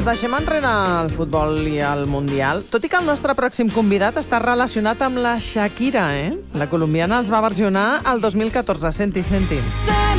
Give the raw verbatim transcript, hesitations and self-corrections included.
deixem enrere el futbol i el Mundial, tot i que el nostre pròxim convidat està relacionat amb la Shakira, eh? La colombiana els va versionar el dos mil catorze. Senti, senti.